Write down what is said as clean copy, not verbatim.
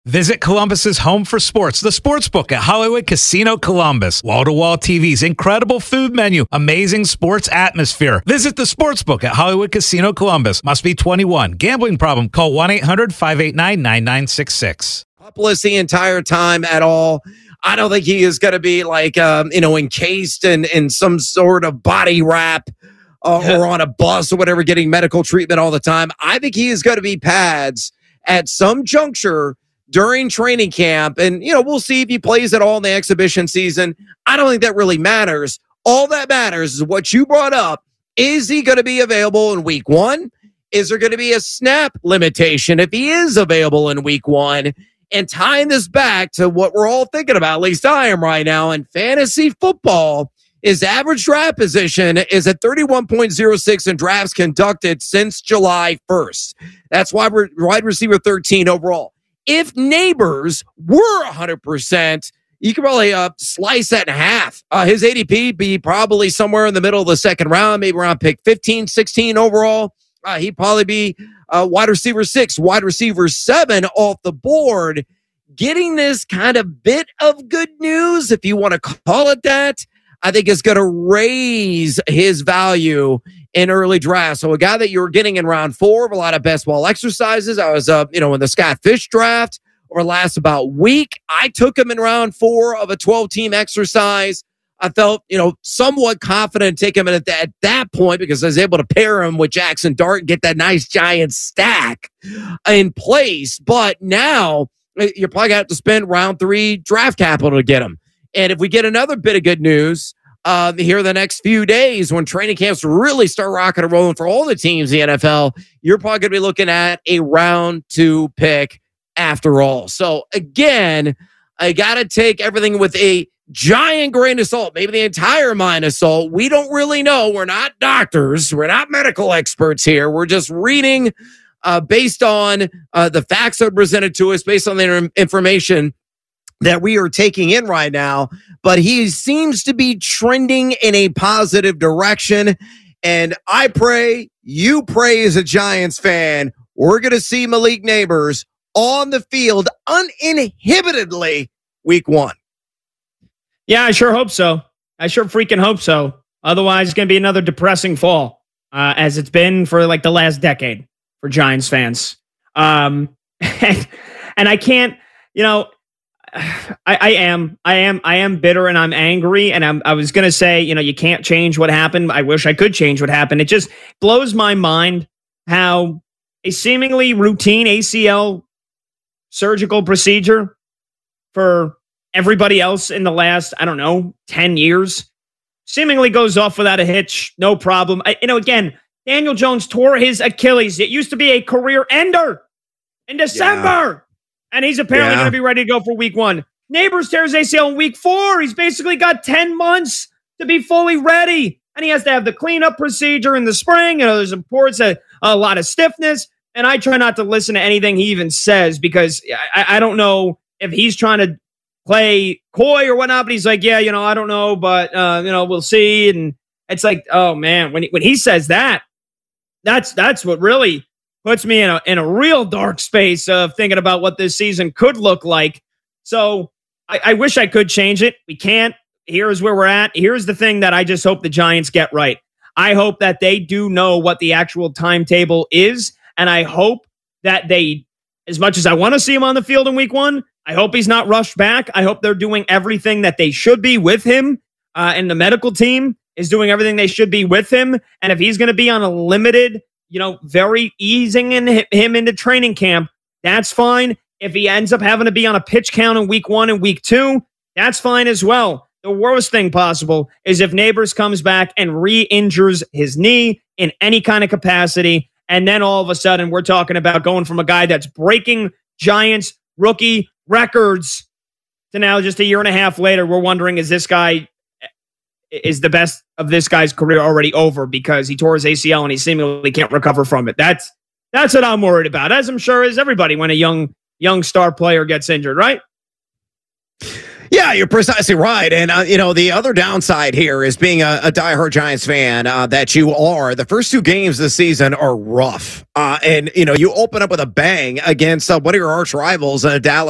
Visit Columbus's home for sports, the Sportsbook at Hollywood Casino Columbus. Wall-to-wall TVs, incredible food menu, amazing sports atmosphere. Visit the Sportsbook at Hollywood Casino Columbus. Must be 21. Gambling problem? Call 1-800-589-9966. Topless the entire time at all. I don't think he is going to be like, encased in some sort of body wrap or on a bus or whatever, getting medical treatment all the time. I think he is going to be pads at some juncture during training camp. And, we'll see if he plays at all in the exhibition season. I don't think that really matters. All that matters is what you brought up. Is he going to be available in week one? Is there going to be a snap limitation if he is available in week one? And tying this back to what we're all thinking about, at least I am right now, in fantasy football, his average draft position is at 31.06 in drafts conducted since July 1st. That's why we're wide receiver 13 overall. If Neighbors were 100%, you could probably slice that in half. His ADP be probably somewhere in the middle of the second round, maybe around pick 15, 16 overall. He'd probably be wide receiver 6, wide receiver 7 off the board. Getting this kind of bit of good news, if you want to call it that, I think is going to raise his value in early draft. So a guy that you were getting in round 4 of a lot of best ball exercises. I was, in the Scott Fish draft over the last about week. I took him in round 4 of a 12-team exercise. I felt, somewhat confident taking him at that point because I was able to pair him with Jackson Dart and get that nice giant stack in place. But now you're probably going to have to spend round 3 draft capital to get him. And if we get another bit of good news here the next few days when training camps really start rocking and rolling for all the teams in the NFL, you're probably going to be looking at a round 2 pick after all. So again, I got to take everything with a giant grain of salt, maybe the entire mine of salt. We don't really know. We're not doctors. We're not medical experts here. We're just reading based on the facts that are presented to us, based on the information that we are taking in right now. But he seems to be trending in a positive direction. And I pray, you pray as a Giants fan, we're going to see Malik Neighbors on the field uninhibitedly week 1. Yeah, I sure hope so. I sure freaking hope so. Otherwise, it's going to be another depressing fall, as it's been for like the last decade for Giants fans. And I can't, I am bitter and I'm angry. And I was going to say, you can't change what happened. I wish I could change what happened. It just blows my mind how a seemingly routine ACL surgical procedure for everybody else in the last, 10 years seemingly goes off without a hitch. No problem. Again, Daniel Jones tore his Achilles. It used to be a career ender in December. Yeah. And he's apparently going to be ready to go for week 1. Neighbors tears ACL in week 4. He's basically got 10 months to be fully ready. And he has to have the cleanup procedure in the spring. There's reports a lot of stiffness. And I try not to listen to anything he even says because I don't know if he's trying to play coy or whatnot, but he's like, I don't know, but, we'll see. And it's like, oh man, when he says that, that's what really puts me in a real dark space of thinking about what this season could look like. So I wish I could change it. We can't. Here's where we're at. Here's the thing that I just hope the Giants get right. I hope that they do know what the actual timetable is. And I hope that they, as much as I want to see him on the field in week 1, I hope he's not rushed back. I hope they're doing everything that they should be with him. And the medical team is doing everything they should be with him. And if he's going to be on a limited, very easing him into training camp, that's fine. If he ends up having to be on a pitch count in week 1 and week 2, that's fine as well. The worst thing possible is if Neighbors comes back and re-injures his knee in any kind of capacity. And then all of a sudden we're talking about going from a guy that's breaking Giants rookie records to now just a year and a half later, we're wondering, is the best of this guy's career already over because he tore his ACL and he seemingly can't recover from it? That's what I'm worried about, as I'm sure is everybody when a young star player gets injured, right? Yeah, you're precisely right. And, the other downside here is being a diehard Giants fan that you are. The first 2 games this season are rough. And you open up with a bang against one of your arch rivals, Dallas